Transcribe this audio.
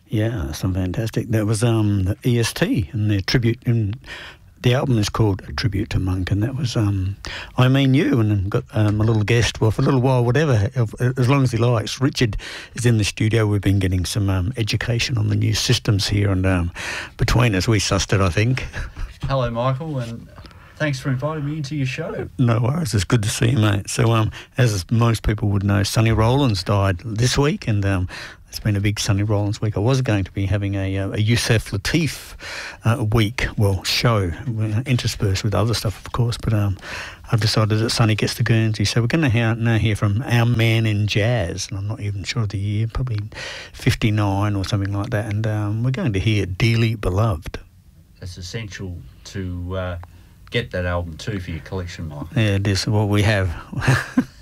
Yeah, some fantastic. That was the EST and their tribute, and the album is called A Tribute to Monk, and that was I Mean You, and then got a little guest, well, for a little while, whatever, as long as he likes. Richard is in the studio. We've been getting some education on the new systems here, and between us, we sussed it, I think. Hello, Michael, and thanks for inviting me into your show. No worries, it's good to see you, mate. So, as most people would know, Sonny Rollins died this week, and it's been a big Sonny Rollins week. I was going to be having a Yusef Lateef week, show, interspersed with other stuff, of course, but I've decided that Sonny gets to Guernsey, so we're going to now hear from our man in jazz, and I'm not even sure of the year, probably 59 or something like that, and we're going to hear Dearly Beloved. It's essential to get that album too for your collection, Michael. Yeah, it is what we have.